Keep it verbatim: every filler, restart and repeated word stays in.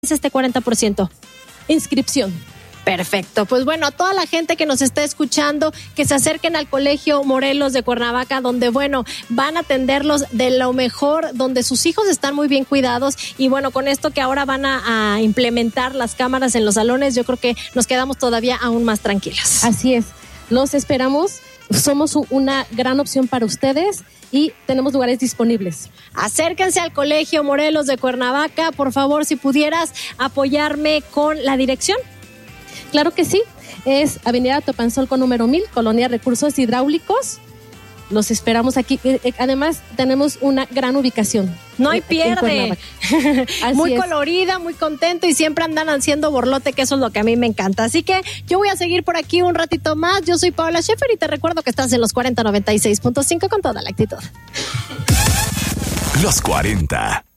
es este cuarenta por ciento? Inscripción. Perfecto, pues bueno, a toda la gente que nos está escuchando, que se acerquen al Colegio Morelos de Cuernavaca, donde bueno, van a atenderlos de lo mejor, donde sus hijos están muy bien cuidados y bueno, con esto que ahora van a, a implementar las cámaras en los salones, yo creo que nos quedamos todavía aún más tranquilas. Así es, los esperamos, somos una gran opción para ustedes y tenemos lugares disponibles. Acérquense al Colegio Morelos de Cuernavaca, por favor, si pudieras apoyarme con la dirección. Claro que sí, es Avenida Topanzolco número mil, Colonia Recursos Hidráulicos. Los esperamos aquí. Además, tenemos una gran ubicación. No hay pierde. Muy es. colorida, muy contento y siempre andan haciendo borlote, que eso es lo que a mí me encanta. Así que yo voy a seguir por aquí un ratito más. Yo soy Paola Schaefer y te recuerdo que estás en los cuarenta noventa y seis punto cinco con toda la actitud. Los cuarenta.